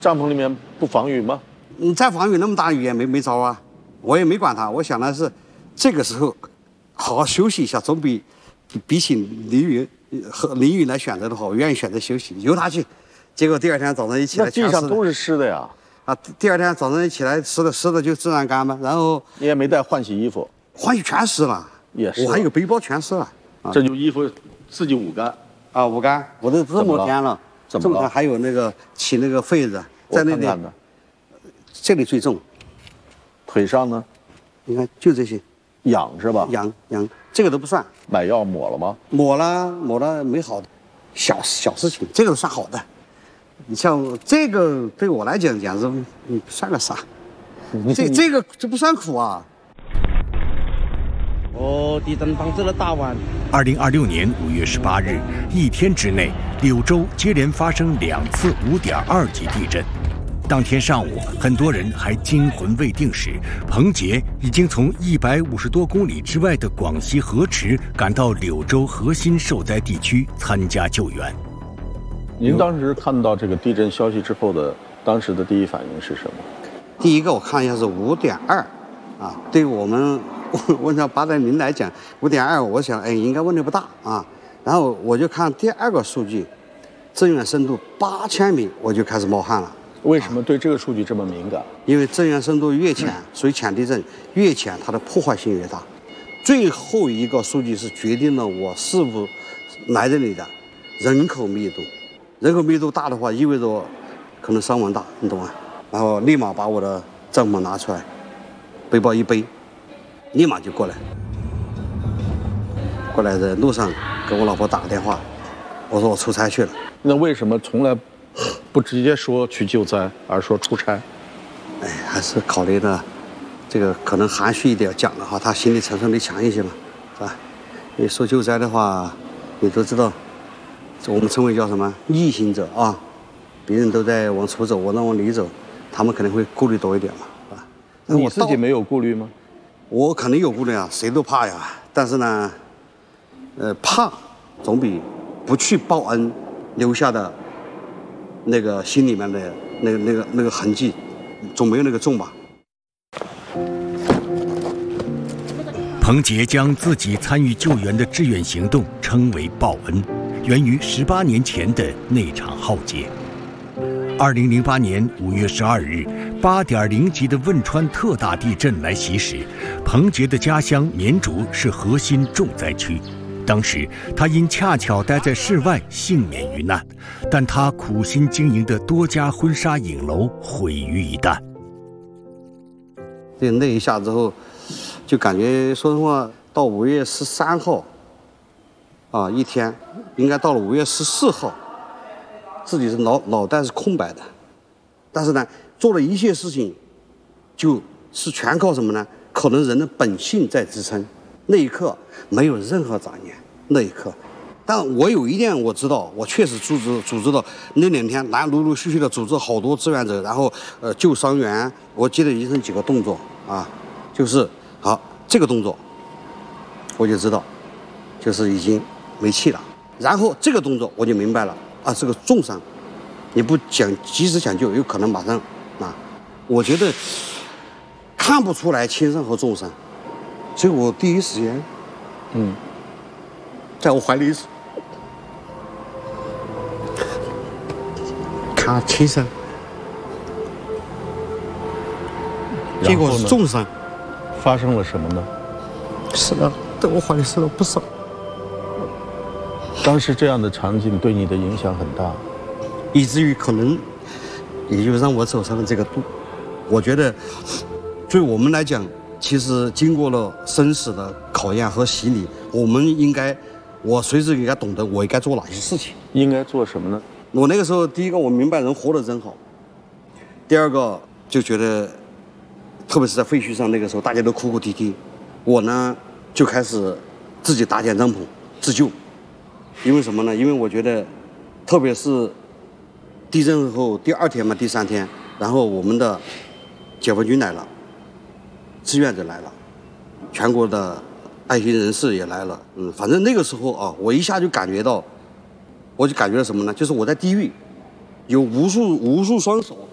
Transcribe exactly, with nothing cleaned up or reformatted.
帐篷里面不防雨吗？ 你再防雨那么大雨也没没招啊，我也没管他。我想的是，这个时候好好休息一下，总比比起淋雨和淋雨来选择的话，我愿意选择休息，由他去。结果第二天早上一起来， 地上都是湿的呀。 啊，第二天早上一起来，湿的湿的就自然干嘛。然后你也没带换洗衣服， 换洗全湿了， 也是。 我还有背包全湿了， 啊、这就衣服自己捂干啊，捂干。我都这么天了， 怎么了？ 还有那个起那个痱子，在那里。 看看这里最重。 腿上呢？ 你看就这些。 痒是吧？ 痒痒，这个都不算。 买药抹了吗？ 抹了，抹了没好，小小事情，这个都算好的。你像这个对我来讲，简直嗯算个啥？这这个这不算苦啊。 哦，地震防治了大湾。 二零二六年五月十八日，一天之内，柳州接连发生两次五点二级地震。当天上午，很多人还惊魂未定时，彭杰已经从一百五十多公里之外的广西河池赶到柳州核心受灾地区参加救援。 您当时看到这个地震消息之后的当时的第一反应是什么？ 第一个我看一下是五点二，啊，对于我们问到八点零来讲，五点二，我想哎应该问题不大啊。然后我就看第二个数据，震源深度八千米，我就开始冒汗了。 为什么对这个数据这么敏感？ 因为震源深度越浅，水浅地震越浅，它的破坏性越大。最后一个数据是决定了我是否来这里的人口密度。人口密度大的话，意味着可能伤亡大，你懂吗？然后立马把我的帐篷拿出来，背包一背，立马就过来。过来的路上给我老婆打个电话，我说我出差去了。 那为什么从来不直接说去救灾，而说出差？ 哎，还是考虑的这个可能含蓄一点讲的话，他心理承受力强一些嘛，是吧？你说救灾的话，你都知道，我们称为叫什么逆行者啊，别人都在往出走，我让往里走，他们可能会顾虑多一点嘛，是吧？ 你自己没有顾虑吗？ 我肯定有顾虑啊，谁都怕呀。但是呢，呃，怕总比不去报恩留下的那个心里面的那个那个那个痕迹，总没有那个重吧。 彭杰将自己参与救援的志愿行动称为报恩，源于十八年前的那场浩劫。二零零八年五月十二日，八点零级的汶川特大地震来袭时，彭杰的家乡绵竹是核心重灾区。当时他因恰巧待在室外，幸免于难，但他苦心经营的多家婚纱影楼毁于一旦。 对，那一下之后，就感觉说实话，到五月十三号，啊，一天，应该到了五月十四号，自己是脑脑袋是空白的，但是呢，做了一切事情，就是全靠什么呢？可能人的本性在支撑。那一刻没有任何杂念，那一刻，但我有一点我知道，我确实组织组织了那两天，来陆陆续续的组织好多志愿者，然后呃救伤员，我记得已经几个动作啊，就是好这个动作，我就知道，就是已经没气了，然后这个动作我就明白了啊，这个重伤，你不讲及时抢救，有可能马上啊，我觉得看不出来轻伤和重伤。所以我第一时间，嗯，在我怀里看轻伤，结果是重伤。 发生了什么呢？ 死了，在我怀里死了不少。 当时这样的场景对你的影响很大， 以至于可能也就让我走上了这个路。我觉得，对我们来讲。其实经过了生死的考验和洗礼，我们应该，我随时应该懂得我应该做哪些事情。 应该做什么呢？ 我那个时候，第一个我明白人活得真好，第二个就觉得，特别是在废墟上，那个时候大家都哭哭啼啼，我呢就开始自己搭建帐篷自救。因为什么呢？因为我觉得，特别是地震后第二天嘛，第三天，然后我们的解放军来了。志愿者来了，全国的爱心人士也来了，嗯，反正那个时候啊，我一下就感觉到，我就感觉到什么呢？就是我在地狱，有无数无数双手